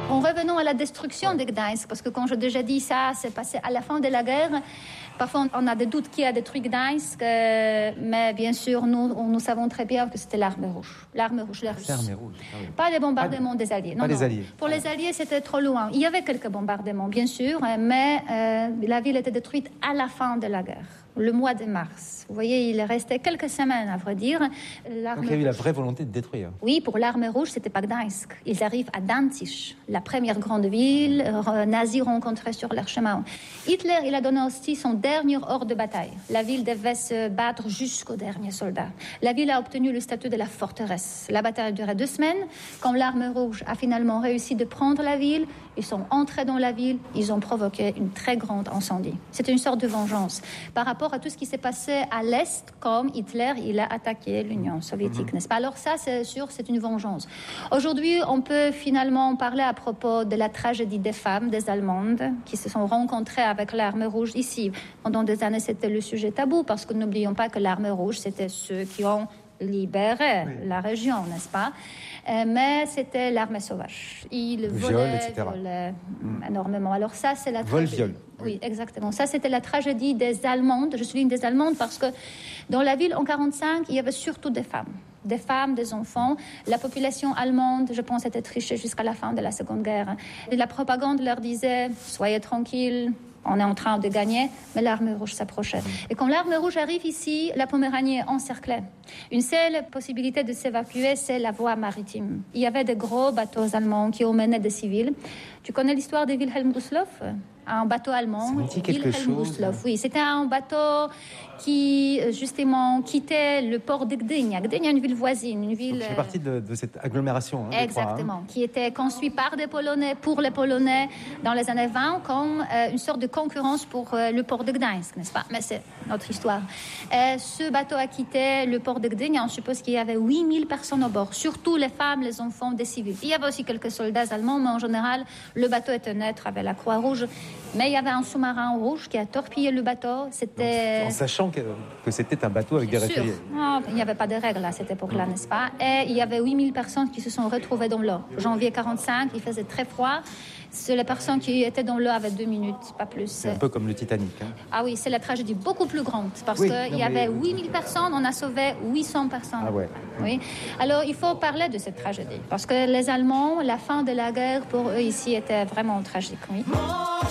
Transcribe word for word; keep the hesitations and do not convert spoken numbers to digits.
En revenant à la destruction de Gdańsk, parce que quand j'ai déjà dit ça, c'est passé à la fin de la guerre. Parfois, on a des doutes qui a détruit Gdańsk, euh, mais bien sûr, nous, on, nous savons très bien que c'était l'armée rouge. L'armée rouge, les Russes. L'armée rouge. Ah oui. Pas les bombardements des Alliés. Non, pas non. les Alliés. Pour les Alliés, c'était trop loin. Il y avait quelques bombardements, bien sûr, mais euh, la ville était détruite à la fin de la guerre, le mois de mars. Vous voyez, il restait quelques semaines, à vrai dire. Donc il y a eu la vraie volonté de détruire. Oui, pour l'armée rouge, c'était pas Gdańsk. Ils arrivent à Danzig, la première grande ville euh, nazie rencontrée sur leur chemin. Hitler, il a donné aussi son dernier ordre de bataille. La ville devait se battre jusqu'au dernier soldat. La ville a obtenu le statut de la forteresse. La bataille a duré deux semaines. Quand l'armée rouge a finalement réussi de prendre la ville, ils sont entrés dans la ville, ils ont provoqué une très grande incendie. C'était une sorte de vengeance par rapport à tout ce qui s'est passé à l'Est, comme Hitler, il a attaqué l'Union soviétique, mmh. n'est-ce pas? Alors ça, c'est sûr, c'est une vengeance. Aujourd'hui, on peut finalement parler à propos de la tragédie des femmes, des Allemandes, qui se sont rencontrées avec l'armée rouge ici. Pendant des années, c'était le sujet tabou, parce que n'oublions pas que l'armée rouge, c'était ceux qui ont libéré oui. la région, n'est-ce pas? Euh, mais c'était l'armée sauvage. Ils volaient, volaient mmh. énormément. Alors ça, c'est la Vol, tragédie. viol. Oui, exactement. Ça, c'était la tragédie des Allemandes. Je souligne des Allemandes parce que dans la ville, en quarante-cinq, il y avait surtout des femmes. Des femmes, des enfants. La population allemande, je pense, était trichée jusqu'à la fin de la Seconde Guerre. Et la propagande leur disait « Soyez tranquilles, on est en train de gagner », mais l'armée rouge s'approchait. Et quand l'armée rouge arrive ici, la Poméranie est encerclée. Une seule possibilité de s'évacuer, c'est la voie maritime. Il y avait de gros bateaux allemands qui emmenaient des civils. Tu connais l'histoire de Wilhelm Gustloff ? Un bateau allemand, Wilhelm Gustloff. Oui, c'était un bateau qui, justement, quittait le port de Gdynia. Gdynia, une ville voisine, une ville... Donc, c'est partie de, de cette agglomération. Hein, exactement, crois, hein. qui était construite par des Polonais, pour les Polonais, dans les années vingt, comme euh, une sorte de concurrence pour euh, le port de Gdańsk, n'est-ce pas? Mais c'est notre histoire. Euh, ce bateau a quitté le port de Gdynia. On suppose qu'il y avait huit mille personnes au bord, surtout les femmes, les enfants, des civils. Il y avait aussi quelques soldats allemands, mais en général, le bateau était neutre avec la Croix-Rouge. Mais il y avait un sous-marin rouge qui a torpillé le bateau. C'était... Donc, en sachant que, que c'était un bateau avec des réfugiés. Non, il n'y avait pas de règles à cette époque-là, n'est-ce pas? Et il y avait huit mille personnes qui se sont retrouvées dans l'eau. Janvier quarante-cinq, il faisait très froid. C'est les personnes qui étaient dans l'eau avaient deux minutes, pas plus. C'est un peu comme le Titanic. Hein. Ah oui, c'est la tragédie beaucoup plus grande. Parce oui, qu'il y mais... avait huit mille personnes, on a sauvé huit cents personnes. Ah ouais. Oui. Alors, il faut parler de cette tragédie. Parce que les Allemands, la fin de la guerre, pour eux, ici, était vraiment tragique. Oui.